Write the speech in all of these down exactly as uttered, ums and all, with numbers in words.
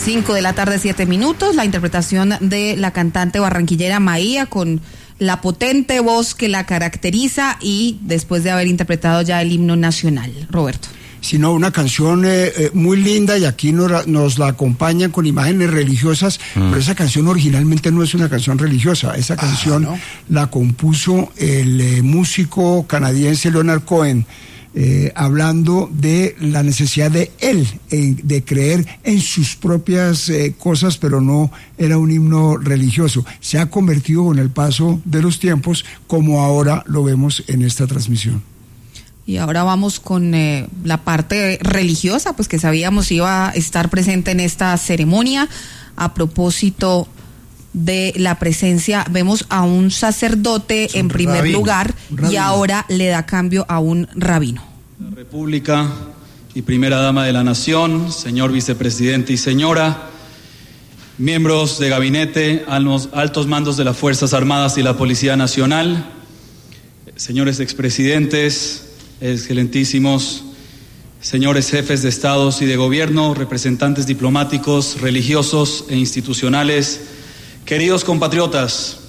cinco de la tarde, siete minutos, la interpretación de la cantante barranquillera Maía con la potente voz que la caracteriza y después de haber interpretado ya el himno nacional. Roberto. Sino una canción eh, eh, muy linda, y aquí nos, nos la acompañan con imágenes religiosas, mm. pero esa canción originalmente no es una canción religiosa. Esa canción ah, ¿no? la compuso el eh, músico canadiense Leonard Cohen, eh, hablando de la necesidad de él, eh, de creer en sus propias eh, cosas, pero no era un himno religioso. Se ha convertido con el paso de los tiempos, como ahora lo vemos en esta transmisión. Y ahora vamos con eh, la parte religiosa, pues que sabíamos iba a estar presente en esta ceremonia. A propósito de la presencia, vemos a un sacerdote en primer rabino, lugar y ahora le da cambio a un rabino. La República y primera dama de la nación, señor vicepresidente y señora, miembros de gabinete, altos mandos de las Fuerzas Armadas y la Policía Nacional, señores expresidentes, excelentísimos señores jefes de estados y de gobierno, representantes diplomáticos, religiosos e institucionales, queridos compatriotas,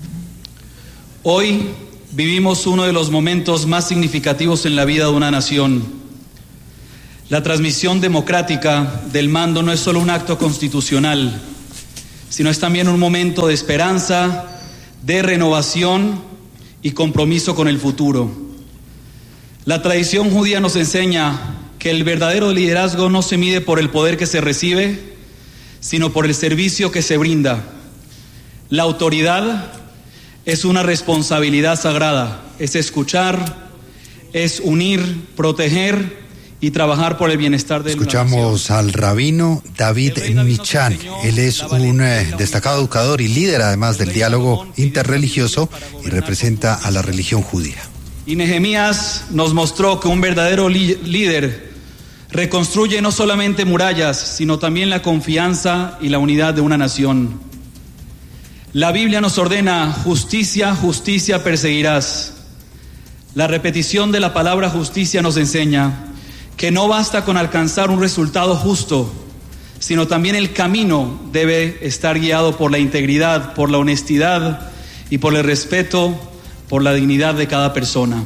hoy vivimos uno de los momentos más significativos en la vida de una nación. La transmisión democrática del mando no es solo un acto constitucional, sino es también un momento de esperanza, de renovación y compromiso con el futuro. La tradición judía nos enseña que el verdadero liderazgo no se mide por el poder que se recibe, sino por el servicio que se brinda. La autoridad es una responsabilidad sagrada, es escuchar, es unir, proteger y trabajar por el bienestar de la nación. Escuchamos al rabino David Michan. Él es un eh, destacado educador y líder además del diálogo interreligioso y representa a la religión judía. Y Nehemías nos mostró que un verdadero li- líder reconstruye no solamente murallas, sino también la confianza y la unidad de una nación. La Biblia nos ordena: justicia, justicia perseguirás. La repetición de la palabra justicia nos enseña que no basta con alcanzar un resultado justo, sino también el camino debe estar guiado por la integridad, por la honestidad y por el respeto por la dignidad de cada persona.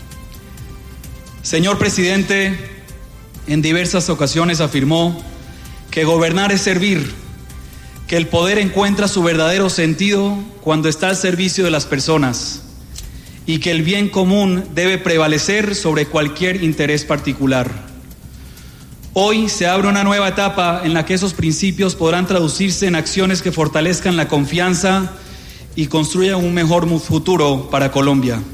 Señor presidente, en diversas ocasiones afirmó que gobernar es servir, que el poder encuentra su verdadero sentido cuando está al servicio de las personas y que el bien común debe prevalecer sobre cualquier interés particular. Hoy se abre una nueva etapa en la que esos principios podrán traducirse en acciones que fortalezcan la confianza y construyan un mejor futuro para Colombia.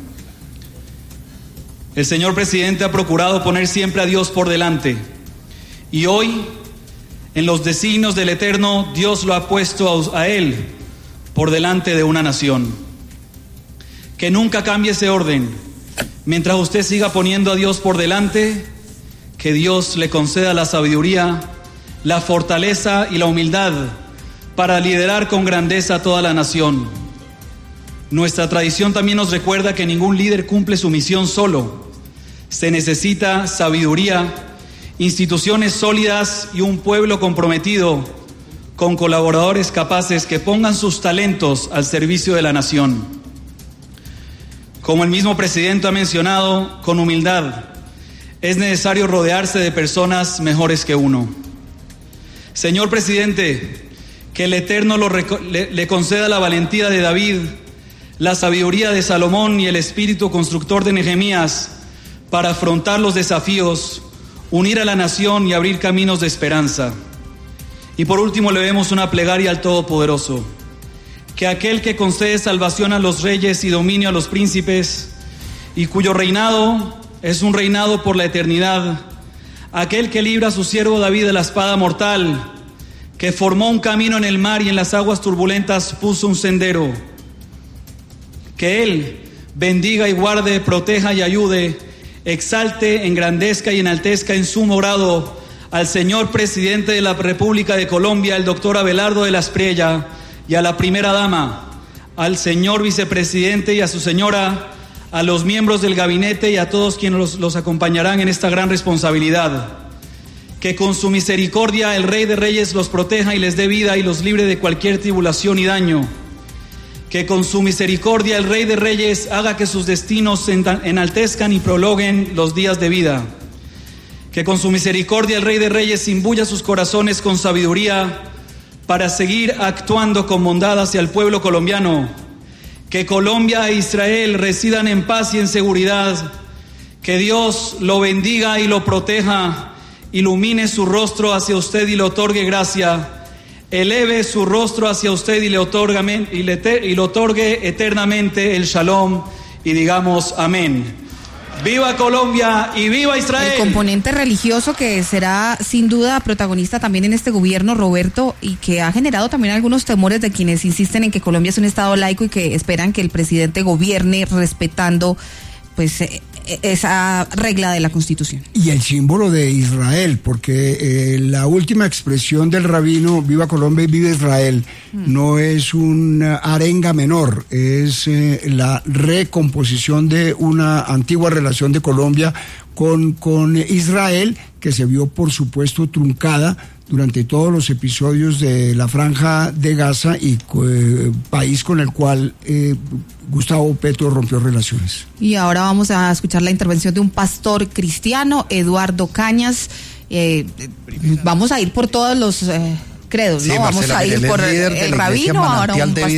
El señor presidente ha procurado poner siempre a Dios por delante y hoy, en los designios del Eterno, Dios lo ha puesto a, a él por delante de una nación. Que nunca cambie ese orden. Mientras usted siga poniendo a Dios por delante, que Dios le conceda la sabiduría, la fortaleza y la humildad para liderar con grandeza a toda la nación. Nuestra tradición también nos recuerda que ningún líder cumple su misión solo. Se necesita sabiduría, instituciones sólidas y un pueblo comprometido con colaboradores capaces que pongan sus talentos al servicio de la nación. Como el mismo presidente ha mencionado, con humildad, es necesario rodearse de personas mejores que uno. Señor presidente, que el Eterno lo reco- le, le conceda la valentía de David, la sabiduría de Salomón y el espíritu constructor de Nehemías para afrontar los desafíos, unir a la nación y abrir caminos de esperanza. Y por último le debemos una plegaria al Todopoderoso, que aquel que concede salvación a los reyes y dominio a los príncipes, y cuyo reinado es un reinado por la eternidad, aquel que libra a su siervo David de la espada mortal, que formó un camino en el mar y en las aguas turbulentas puso un sendero, que Él bendiga y guarde, proteja y ayude, exalte, engrandezca y enaltezca en su morado al señor presidente de la República de Colombia, el doctor Abelardo de la Espriella, y a la primera dama, al señor vicepresidente y a su señora, a los miembros del gabinete y a todos quienes los, los acompañarán en esta gran responsabilidad. Que con su misericordia el Rey de Reyes los proteja y les dé vida y los libre de cualquier tribulación y daño. Que con su misericordia el Rey de Reyes haga que sus destinos enaltezcan y prolonguen los días de vida. Que con su misericordia el Rey de Reyes imbuya sus corazones con sabiduría para seguir actuando con bondad hacia el pueblo colombiano. Que Colombia e Israel residan en paz y en seguridad. Que Dios lo bendiga y lo proteja, ilumine su rostro hacia usted y le otorgue gracia. Eleve su rostro hacia usted y le, otorga, y, le te, y le otorgue eternamente el shalom, y digamos amén. ¡Viva Colombia y viva Israel! El componente religioso que será sin duda protagonista también en este gobierno, Roberto, y que ha generado también algunos temores de quienes insisten en que Colombia es un estado laico y que esperan que el presidente gobierne respetando pues eh, esa regla de la Constitución. Y el símbolo de Israel, porque eh, la última expresión del rabino, viva Colombia y viva Israel, mm. no es una arenga menor, es eh, la recomposición de una antigua relación de Colombia con, con Israel, que se vio, por supuesto, truncada durante todos los episodios de la Franja de Gaza y eh, país con el cual eh, Gustavo Petro rompió relaciones. Y ahora vamos a escuchar la intervención de un pastor cristiano, Eduardo Cañas. Eh, vamos a ir por todos los eh, credos, sí, ¿no? Marcela, vamos a ir por el, el rabino, ahora un pastor.